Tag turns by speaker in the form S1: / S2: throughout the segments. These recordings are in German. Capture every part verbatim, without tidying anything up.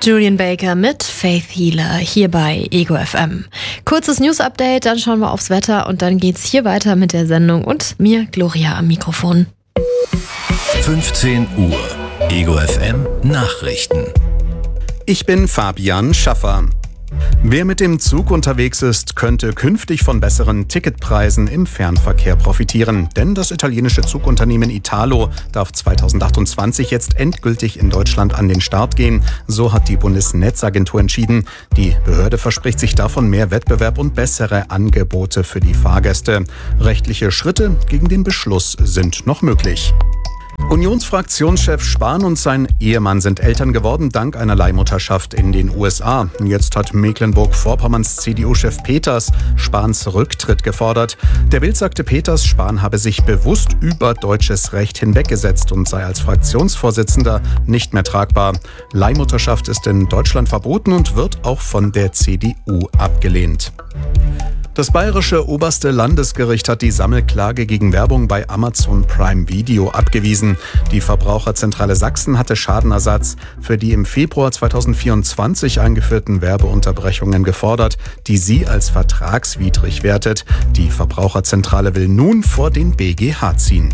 S1: Julian Baker mit Faith Healer hier bei Ego F M. Kurzes News-Update, dann schauen wir aufs Wetter und dann geht's hier weiter mit der Sendung und mir, Gloria, am Mikrofon.
S2: fünfzehn Uhr, Ego F M Nachrichten.
S3: Ich bin Fabian Schaffer. Wer mit dem Zug unterwegs ist, könnte künftig von besseren Ticketpreisen im Fernverkehr profitieren. Denn das italienische Zugunternehmen Italo darf zweitausendachtundzwanzig jetzt endgültig in Deutschland an den Start gehen. So hat die Bundesnetzagentur entschieden. Die Behörde verspricht sich davon mehr Wettbewerb und bessere Angebote für die Fahrgäste. Rechtliche Schritte gegen den Beschluss sind noch möglich. Unionsfraktionschef Spahn und sein Ehemann sind Eltern geworden dank einer Leihmutterschaft in den U S A. Jetzt hat Mecklenburg-Vorpommerns C D U-Chef Peters Spahns Rücktritt gefordert. Der Bild sagte Peters, Spahn habe sich bewusst über deutsches Recht hinweggesetzt und sei als Fraktionsvorsitzender nicht mehr tragbar. Leihmutterschaft ist in Deutschland verboten und wird auch von der C D U abgelehnt. Das bayerische oberste Landesgericht hat die Sammelklage gegen Werbung bei Amazon Prime Video abgewiesen. Die Verbraucherzentrale Sachsen hatte Schadenersatz für die im Februar zweitausendvierundzwanzig eingeführten Werbeunterbrechungen gefordert, die sie als vertragswidrig wertet. Die Verbraucherzentrale will nun vor den B G H ziehen.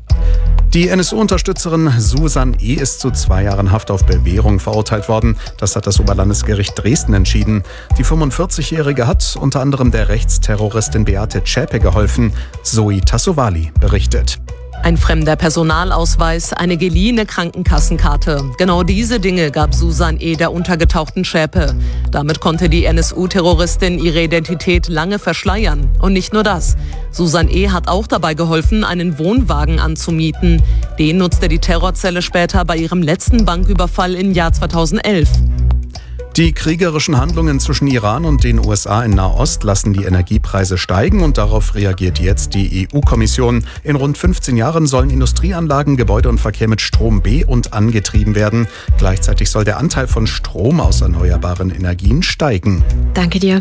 S3: Die N S U-Unterstützerin Susan E. ist zu zwei Jahren Haft auf Bewährung verurteilt worden. Das hat das Oberlandesgericht Dresden entschieden. Die fünfundvierzigjährige hat unter anderem der Rechtsterroristin Beate Zschäpe geholfen. Zoe Tassovali berichtet.
S4: Ein fremder Personalausweis, eine geliehene Krankenkassenkarte. Genau diese Dinge gab Susan E. der untergetauchten Schäpe. Damit konnte die N S U-Terroristin ihre Identität lange verschleiern. Und nicht nur das. Susan E. hat auch dabei geholfen, einen Wohnwagen anzumieten. Den nutzte die Terrorzelle später bei ihrem letzten Banküberfall im Jahr zweitausendelf.
S3: Die kriegerischen Handlungen zwischen Iran und den U S A in Nahost lassen die Energiepreise steigen und darauf reagiert jetzt die E U-Kommission. In rund fünfzehn Jahren sollen Industrieanlagen, Gebäude und Verkehr mit Strom be- und angetrieben werden. Gleichzeitig soll der Anteil von Strom aus erneuerbaren Energien steigen.
S1: Danke dir.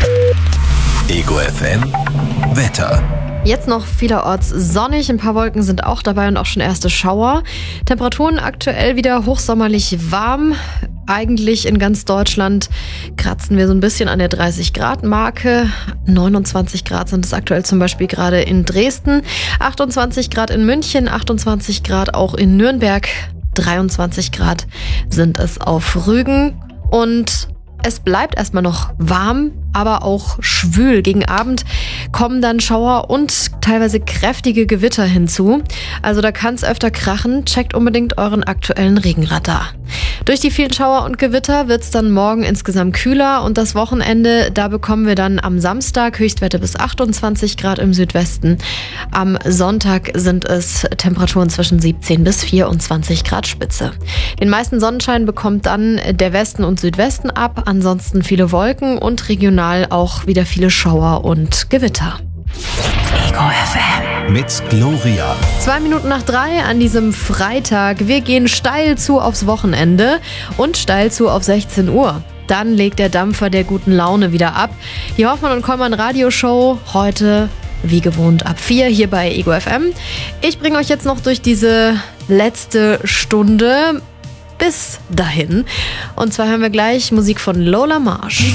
S2: Ego F M Wetter.
S1: Jetzt noch vielerorts sonnig, ein paar Wolken sind auch dabei und auch schon erste Schauer. Temperaturen aktuell wieder hochsommerlich warm. Eigentlich in ganz Deutschland kratzen wir so ein bisschen an der dreißig Grad Marke. neunundzwanzig Grad sind es aktuell zum Beispiel gerade in Dresden. achtundzwanzig Grad in München, achtundzwanzig Grad auch in Nürnberg. dreiundzwanzig Grad sind es auf Rügen. Und es bleibt erstmal noch warm, aber auch schwül. Gegen Abend kommen dann Schauer und teilweise kräftige Gewitter hinzu. Also da kann es öfter krachen. Checkt unbedingt euren aktuellen Regenradar. Durch die vielen Schauer und Gewitter wird es dann morgen insgesamt kühler und das Wochenende, da bekommen wir dann am Samstag Höchstwerte bis achtundzwanzig Grad im Südwesten. Am Sonntag sind es Temperaturen zwischen siebzehn bis vierundzwanzig Grad Spitze. Den meisten Sonnenschein bekommt dann der Westen und Südwesten ab, ansonsten viele Wolken und regional auch wieder viele Schauer und Gewitter.
S2: Ego F M mit Gloria.
S1: Zwei Minuten nach drei an diesem Freitag. Wir gehen steil zu aufs Wochenende und steil zu auf sechzehn Uhr. Dann legt der Dampfer der guten Laune wieder ab. Die Hoffmann und Kollmann Radioshow heute wie gewohnt ab vier hier bei Ego F M. Ich bringe euch jetzt noch durch diese letzte Stunde bis dahin. Und zwar hören wir gleich Musik von Lola Marsh.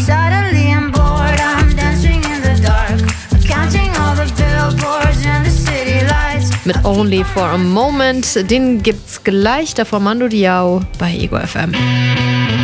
S1: Mit Only for a Moment. Den gibt's gleich davor Mando Diao bei Ego F M.